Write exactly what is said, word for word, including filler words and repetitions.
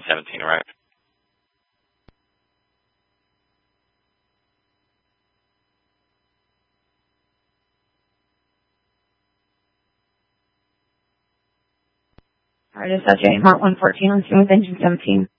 seventeen, right? Alright, it's S J Mark one fourteen on scene with engine seventeen.